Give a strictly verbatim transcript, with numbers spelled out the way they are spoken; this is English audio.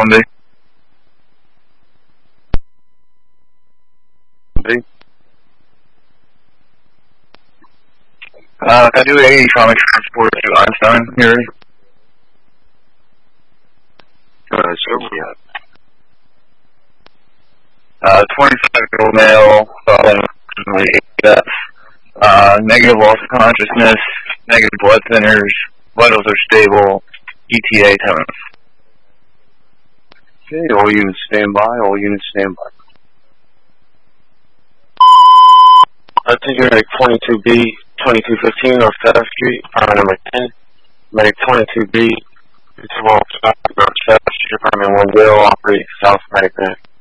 one B. B. Uh, I do a trauma transport to Einstein here. Uh, so, yeah. Uh, twenty-five-year-old male, following death, uh, negative loss of consciousness, negative blood thinners, vitals are stable, E T A ten. Okay, all units stand by, all units stand by. I think you're like twenty-two B, twenty-two fifteen North South Street, apartment number ten. Medic twenty-two B, twelve South Street, apartment one zero, operate South Medic Bank.